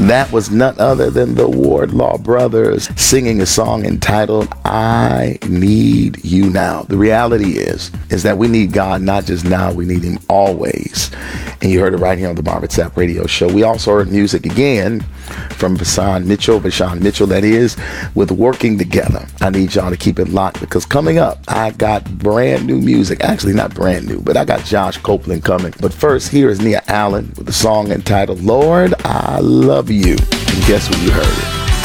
That was none other than the Wardlaw Brothers singing a song entitled I Need You Now. The reality is that we need God not just now, we need him always. And you heard it right here on the Marvin Sapp Radio Show. We also heard music again from Vashawn Mitchell, that is, with Working Together. I need y'all to keep it locked because coming up, I got brand new music. Actually, not brand new, but I got Josh Copeland coming. But first, here is Nia Allen with a song entitled Lord, I Love You. And guess what, you heard it.